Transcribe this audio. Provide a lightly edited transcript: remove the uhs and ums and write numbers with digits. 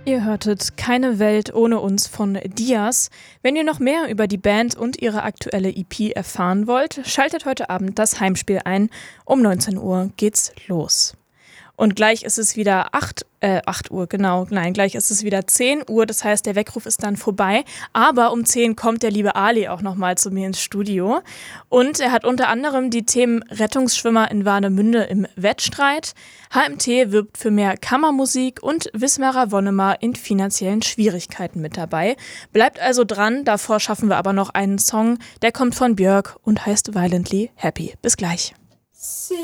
Ihr hörtet Keine Welt ohne uns von Dias. Wenn ihr noch mehr über die Band und ihre aktuelle EP erfahren wollt, schaltet heute Abend das Heimspiel ein. Um 19 Uhr geht's los. Und gleich ist es wieder 8 Uhr, genau. Nein, gleich ist es wieder 10 Uhr, das heißt, der Weckruf ist dann vorbei. Aber um 10 kommt der liebe Ali auch nochmal zu mir ins Studio. Und er hat unter anderem die Themen Rettungsschwimmer in Warnemünde im Wettstreit, HMT wirbt für mehr Kammermusik und Wismarer Wonnemar in finanziellen Schwierigkeiten mit dabei. Bleibt also dran, davor schaffen wir aber noch einen Song, der kommt von Björk und heißt Violently Happy. Bis gleich.